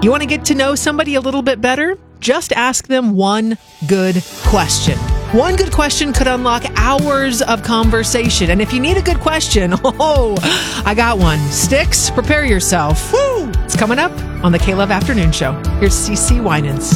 You want to get to know somebody a little bit better? Just ask them one good question. One good question could unlock hours of conversation. And if you need a good question, I got one. Sticks, prepare yourself. Woo! It's coming up on the K-Love Afternoon Show. Here's CeCe Winans.